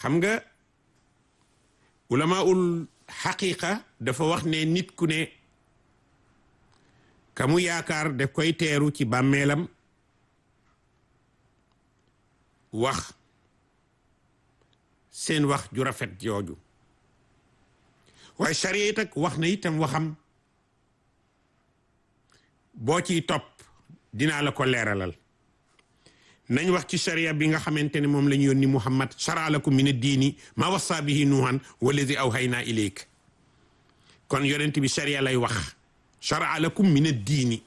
xam nga ulama ul xaqiqa dafa wax ne nit ku ne kamu yaakaar daf koy teeru ci bàmmeelam wax seen wax ju rafet jooju waaye sariya it ak wax na itam waxam boo ciy topp dinaa la ko leeralal nañ wax ci sariya bi nga xamante ne moom la ñu yónni Muhammad shara lakum min ad-diini ma wassa bihi nuuhan wallazi awhaynaa ilayk kon yonent bi sariya lay wax shara lakum min ad-diini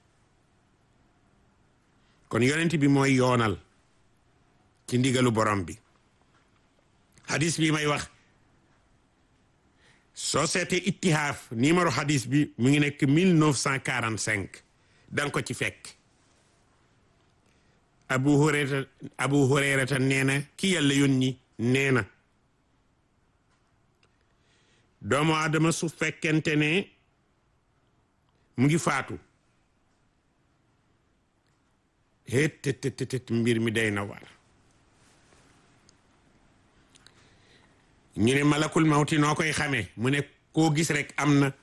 kon yonent bi mooy yoonal ci ndigalu borom bi hadis bi may wax soo seetee ittihaaf numéro hadis bi mu ngi nekk 1945 danga ko ci fekk abu hurayrata nee na ki yàlla yónni nee na doomu aadama su fekkente ne mu ngi faatu het mbir mi day na war ñu ne malakul mawti noo koy xamee mu ne koo gis rek am na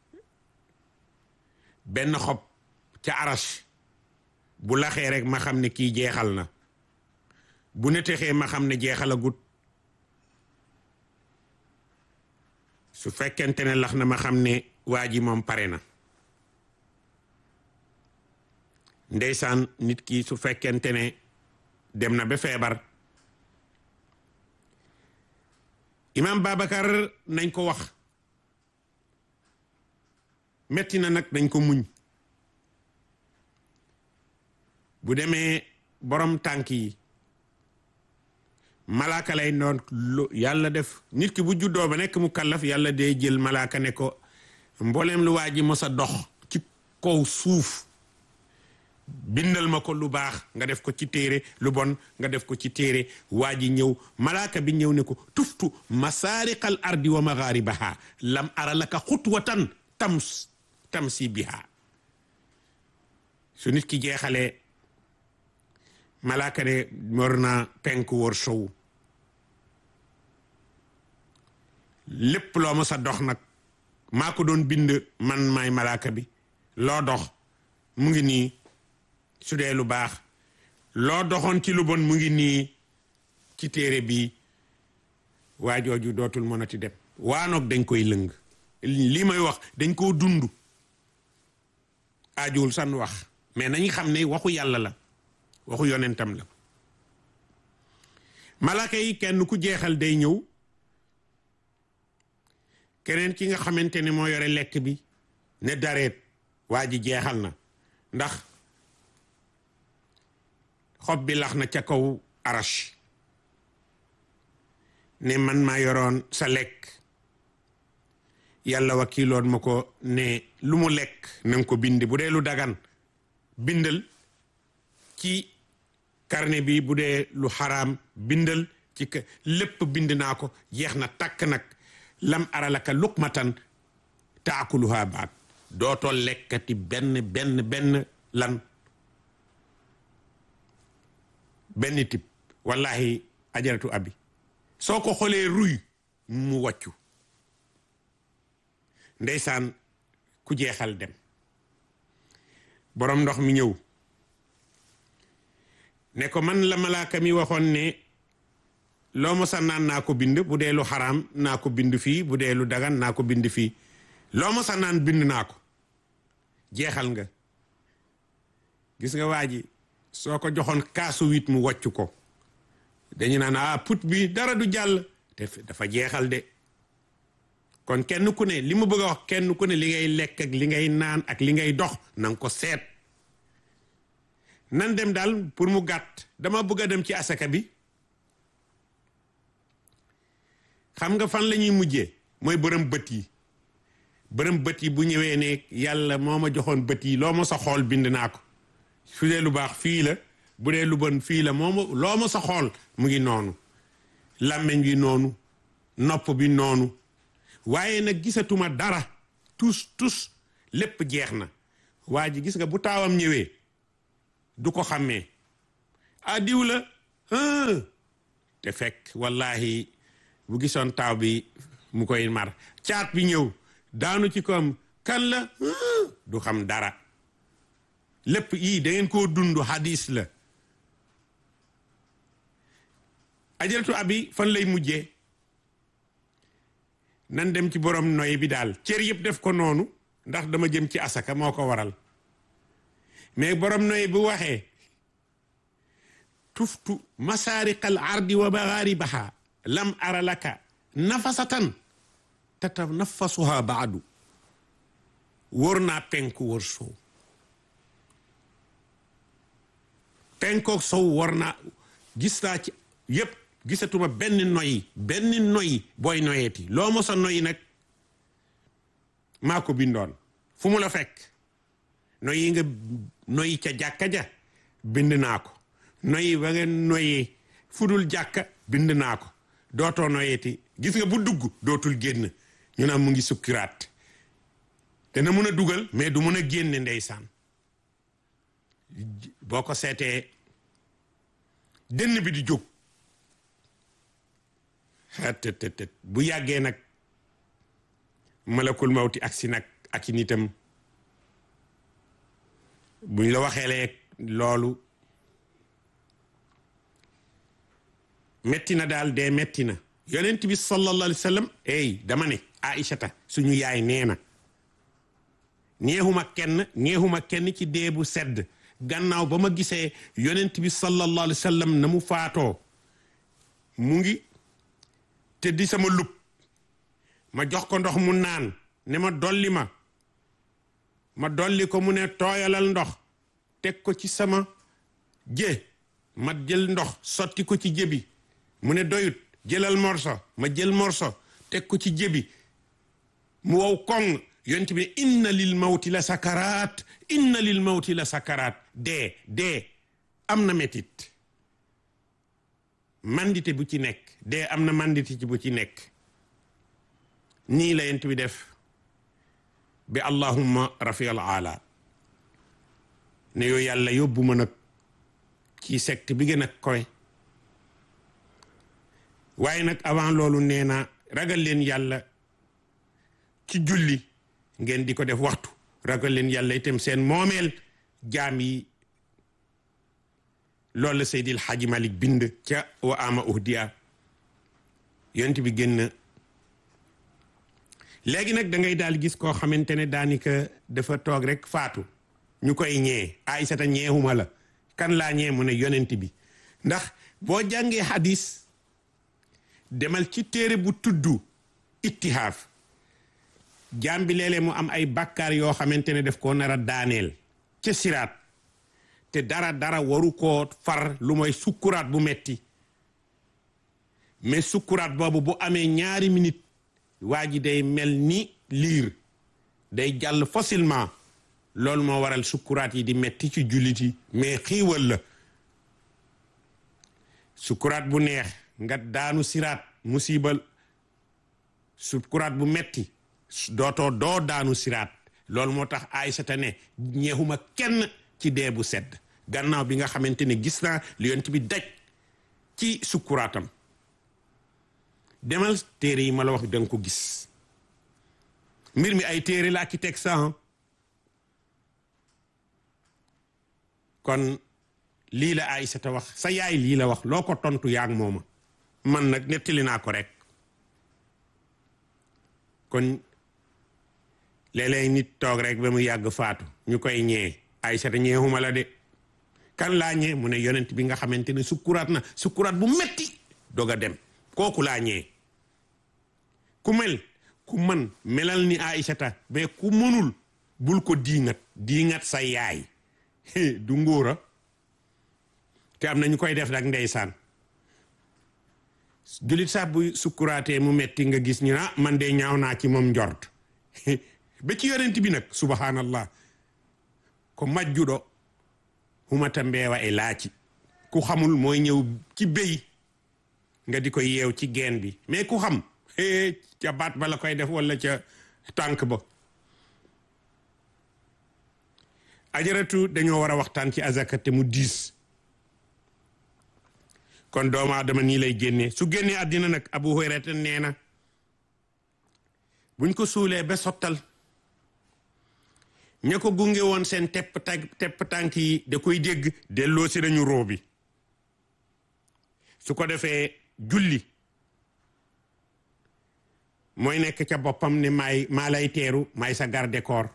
benn xob ca arash bu laxee rek ma xam ne kii jeexal na bu netexee ma xam ne jeexalagut su fekkente ne lax na ma xam ne waa ji moom pare na ndeysaan nit ki su fekkente ne dem na ba feebar Imam Babacar nañ ko wax metti na nag nañ ko muñ bu demee borom tànk yi malaaka lay noon yàlla def nit ki bu juddoo ba nekk mu kallaf yàlla day jël malaaka ne ko mbooleem lu waa ji mos a dox ci kaw suuf bindal ma ko lu baax nga def ko ci téere lu bon nga def ko ci téere waa ji ñëw malaaka bi ñëw ne ko tuftu masaariqal ardi wa magharibaha lam ara laka xutwatan tamsi biha su nit ki jeexalee malaaka ne war na penk wër sow lépp loo ma sa dox nag maa ko doon bind man maay malaaka bi loo dox mu ngi nii su dee lu baax loo doxoon ci lu bon mu ngi nii ci téere bi waa jooju dootul mënati dem waanoog dañ koy lëng lii may wax dañ koo dund aajuwul san wax mais nañu xam ne waxu yàlla la waxu yonentam la malaaka yi kenn ku jeexal day ñëw keneen ki nga xamante ne moo yore lekk bi ne dareet waa ji jeexal na ndax xob bi lax na ca kaw arash ne man maa yoroon sa lekk yàlla wakiiloon ma ko ne lu mu lekk nanga ko bind bu dee lu dagan bindal ci carnet bi bu dee lu xaraam bindal ci lépp bind naa ko jeex na takk nag lam aralaka luqmatan taakuluha baat dootoo lekkati benn benn tip wallahi ajaratu abi soo ko xoolee ruy mu wàccu ndeysaan ku jeexal dem borom ndox mi ñëw ne ko man la malaaka mi waxoon ne loo mosa naan naa ko bind bu dee lu xaraam naa ko bind fii bu dee lu dagan naa ko bind fii loo mosa naan bind naa ko jeexal nga gis nga waa ji soo ko joxoon kaasu wit mu wàccu ko dañu naan put bi dara du jàll te dafa jeexal de kon kenn ku ne li mu bëgg a wax kenn ku ne li ngay lekk ak li ngay naan ak li ngay dox na nga ko seet nan dem daal pour mu gàtt dama bëgg a dem ci asaka bi xam nga fan la ñuy mujjee mooy bërëm bët yi bu ñëwee ne yàlla moo ma joxoon bët yi loo ma sa xool bind naa ko su dee lu baax fii la bu dee lu bon fii la loo ma sa xool mu ngi noonu làmmiñ bi noonu nopp bi noonu waaye nag gisatuma dara tus lépp jeex na waa ji gis nga bu taawam ñëwee du ko xàmmee diw la te fekk wallahi bu gisoon taaw bi mu koy mar caat bi ñëw daanu ci koom kan la du xam dara lépp yii da ngeen koo dund hadis la. ajaratu abi fan lay mujjee nan dem ci borom noy bi daal cër yëpp def ko noonu ndax dama jëm ci asaka moo ko waral mais borom noy bu waxee tuftu masariqal ardi wa magharibaha lam ara laka nafasatan tatanafasuha baadu wóor naa penku wóor sow penkook sow war naa gis naa ci yépp gisatuma benn noyi booy noyeeti loo mosa noyi nag maa ko bindoon fu mu la fekk noyi nga noyi ca jàkka ja bind naa ko noyi ba nga noyee fudul jàkka bind naa ko dootoo noyeeti gis nga bu dugg dootul génn ñu naan mu ngi sukkiraat dana mun a dugal mais du mun a génne ndeysaan boo ko seetee dënn bi di jóg xeetet bu yàggee nag malakul mawti aksi nag ak i nitam buñ la waxeelee loolu metti na daal dee metti na yonent bi sallallahu alayhi wa sallam dama ne Aïchata suñu yaay nee na ñeexuma kenn ci dee bu sedd gannaaw ba ma gisee yonent bi sallallahu alayhi wa sallam na mu faatoo mu ngi te di sama lub ma jox ko ndox mu naan ne ma dolli ma dolli ko mu ne tooyalal ndox teg ko ci sama jë ma jël ndox sotti ko ci jëbi mu ne doyut jëlal morso ma jël morso teg ko ci jëbi mu wow koŋ yonent bi inna lil mawti la sakaraat inna lil mawti la sakaraat dee am na metit mandité bu ci nekk dee am na mandité ci bu ci nekk nii la yonent bi def bi allahumma rafial ala ne yoo yàlla yóbbu ma nag ci secte bi gën a koy waaye nag avant loolu nee na ragal leen yàlla ci julli ngeen di ko def waxtu ragal leen yàlla itam seen moomeel jaam yi loolu la Seydil Hadji Malick bind ca wa ama uhdiya yonent bi génn léegi nag da ngay daal gis koo xamante ne daanaka dafa toog rek faatu ñu koy ñee Aysata ñeexuma la kan laa ñee mu ne yonent bi ndax boo jàngee hadis demal ci téere bu tudd ittihaaf jaam bi léeg-léeg mu am ay bàkkaar yoo xamante ne def koo nar a daaneel ca siraat te dara waru koo far lu mooy sukkuraat bu metti mais sukkuraat boobu bu amee ñaari minute waa ji day mel ni liir day jàll facilement loolu moo waral sukkuraat yi di metti ci jullit yi mais xiiwal la sukkuraat bu neex nga daanu siraat musibal sukkuraat bu metti doo daanu siraat loolu moo tax Aysata ne ñeexuma kenn ci dee bu sedd gannaaw bi nga xamante ne gis naa li yonent bi daj ci sukkuraatam demal téere yi ma la wax danga ko gis mbir mi ay téere laa ki teg sax kon lii la Aysata wax sa yaay lii la wax loo ko tontu yaag mooma man nag nettali naa ko rek kon léeg-léeg nit toog rek ba mu yàgg faatu ñu koy ñee Aysata ñeexuma la de kan laa ñee mu ne yonent bi nga xamante ne sukkuraat na sukkuraat bu metti doog a dem kooku laa ñee ku man melal ni Aysata mais ku mënul bul ko diingat sa yaay du ngóora te am na ñu koy def nag ndeysaan julit sax bu sukkuraatee mu metti nga gis ñu man de ñaaw naa ci moom njort ba ci yonent bi nag subhanallah ko majjuɗo humata mbeewa e laaci ku xamul mooy ñëw ci béy nga di ko yeew ci geen bi mais ku xam ca baat ba la koy def wala ca tànk ba ajaratu dañoo war a waxtaan ci azaka te mu diis kon doomu aadama nii lay génnee su génnee àddina nag Abu Hurayra nee na buñ ko suulee ba sottal ña ko gunge woon seen tepp tànk yi da koy dégg delloo si nañu roo bi su ko defee julli mooy nekk ca boppam ne maa lay teeru maay sa garde corps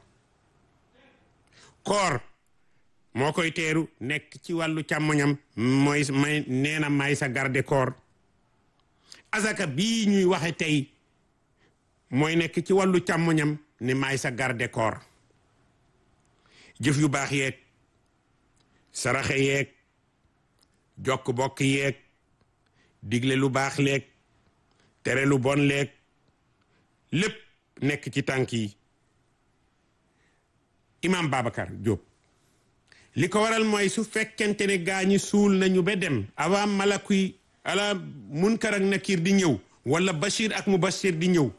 koor moo koy teeru nekk ci wàllu càmmoñam nee na maay sa garde corps azaka bii ñuy waxe tey mooy nekk ci wàllu càmmoñam ne maay sa garde corps jëf yu baax yeeg saraxe yeeg jokk bokk yeeg digle lu baax leeg tere lu bon leeg lépp nekk ci tànk yi Imam Babacar Diop li ko waral mooy su fekkente ne gaañi suul nañu ba dem avant malakuy ala Munkar ak Nakir di ñëw wala Bachir ak Mubashir di ñëw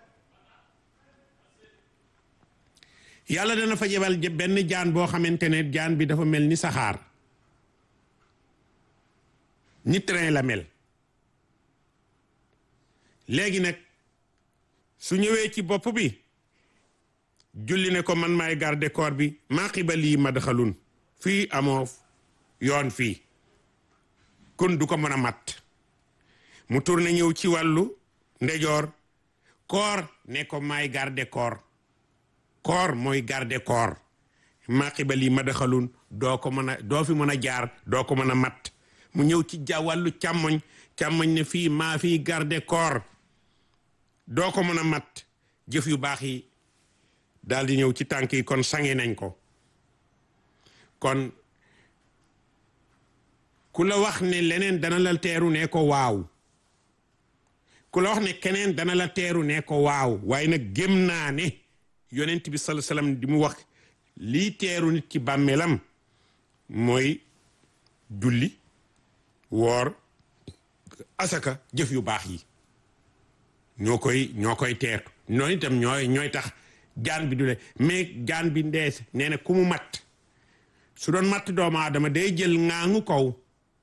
yàlla dana fa yebal benn jaan boo xamante ne jaan bi dafa mel ni saxaar ni train la mel léegi nag su ñëwee ci bopp bi julli ne ko man maay garde corps bi maa qibali madxalun fii amoo yoon fii kon du ko mën a mat mu tourné ñëw ci wàllu ndejoor corps ne ko maay garde corps corps mooy garde corps maa qibali madxalun doo fi mën a jaar doo ko mën a mat mu ñëw ci wàllu càmmoñ ne fii maa fii garde corps doo ko mën a mat jëf yu baax yi daal di ñëw ci tànk yi kon sange nañ ko kon ku la wax ne leneen dana la teeru ne ko waaw ku la wax ne keneen dana la teeru ne ko waaw waaye nag gëm naa ne yonent bi sallallahu alayhi wasallam di mu wax lii teeru nit ci bàmmeelam mooy julli woor asaka jëf yu baax yi ñoo koy teertu noonu itam ñooy tax jaan bi du le mais jaan bi ndees nee na ku mu matt su doon matt doomu aadama day jël ŋaangu kaw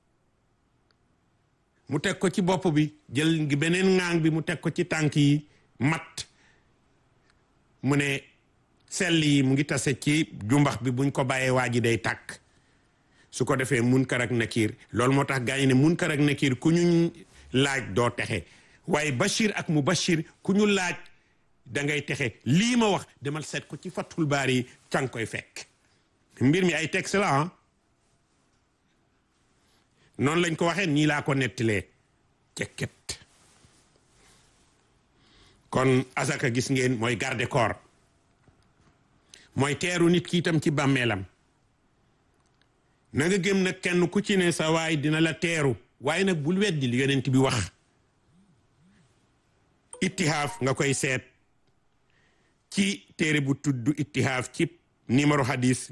mu teg ko ci bopp bi jël beneen ŋaang bi mu teg ko ci tànk yi matt mu ne sell yi mu ngi tase ci jumbax bi buñ ko bàyyee waa ji day tàkk su ko defee Munkar ak Nakir loolu moo tax gaañu ne Munkar ak Nakir ku ñu laaj doo texe waaye Bachir ak Mubashir ku ñu laaj da ngay texe lii ma wax demal seet ko ci Fathul Baari ca nga koy fekk mbir mi ay texte la noonu lañ ko waxee nii laa ko nettilee cekket kon asaka gis ngeen mooy garde corps mooy teeru nit ki itam ci bàmmeelam na nga gëm nag kenn ku ci ne sa waay dina la teeru waaye nag bul weddi li yonent bi wax ittihaaf nga koy seet ci téere bu tudd ittihaaf ci numéro hadis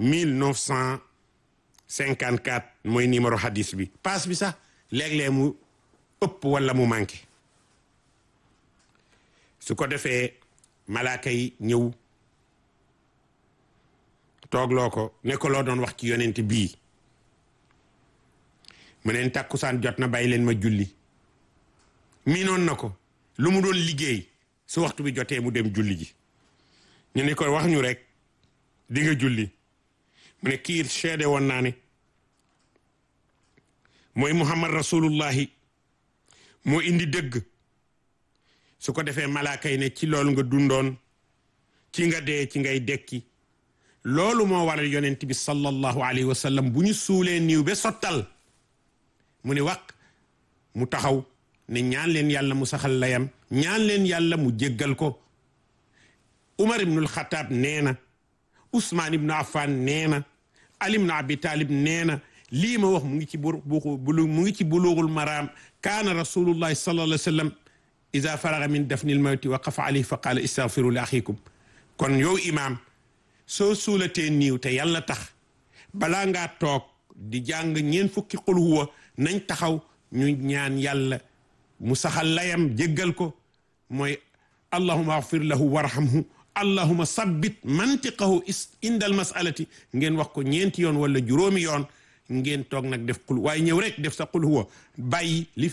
1954 mooy numéro hadis bi paas bi sax léeg-léeg mu ëpp wala mu manqué su ko defee malaaka yi ñëw toogloo ko ne ko loo doon wax ci yonent bii mu neen tàkkusaan jot na bàyyi leen ma julli miinoon na ko lu mu doon liggéey su waxtu bi jotee mu dem julli ji ñu ne ko wax ñu rek di nga julli mu ne kii seede woon naa ne mooy Muhammad rasulullahi moo indi dëgg su ko defee malaaka yi ne ci loolu nga dundoon ci nga dee ci ngay dekki loolu moo waral yonent bi sallallahu alayhi wa sallam bu ñu suulee niiw ba sottal mu ne wax mu taxaw ne ñaan leen yàlla mu saxal layam ñaan leen yàlla mu jéggal ko Umar ibnul Xataab nee na Usmaan ibnu Affan nee na Ali ibnu Abi Talib nee na lii ma wax mu ngi ci buluugul maraam kaana rasulullahi sallallahu alayhi wa sallam ida faraga min dafnil mawti waqafa alayhi fa qaala istaghfiru li axiikum kon yow imaam soo suulatee niiw te yàlla tax balaa ngaa toog di jàng ñeen fukki qul huwa nañ taxaw ñu ñaan yàlla mu saxal layam jéggal ko mooy allahuma agfir lahu warhamhu allahuma sabbit mantiqahu indal masalati ngeen wax ko ñeenti yoon wala juróomi yoon ngeen toog nag def xul waaye ñëw rek def sa xul huwa bàyyi li